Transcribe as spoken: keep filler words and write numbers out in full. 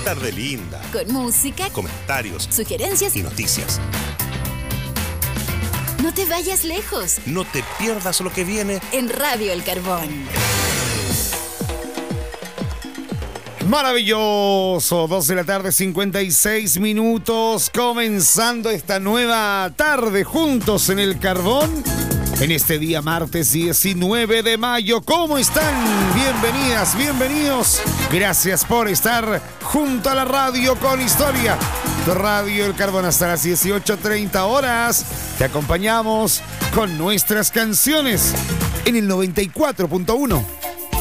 tarde linda. Con música, comentarios, sugerencias y noticias. No te vayas lejos. No te pierdas lo que viene en Radio El Carbón. Maravilloso, dos de la tarde, cincuenta y seis minutos, comenzando esta nueva tarde juntos en El Carbón, en este día martes diecinueve de mayo. ¿Cómo están? Bienvenidas, bienvenidos. Gracias por estar junto a la radio con historia. Radio El Carbón hasta las dieciocho treinta horas. Te acompañamos con nuestras canciones en el noventa y cuatro punto uno.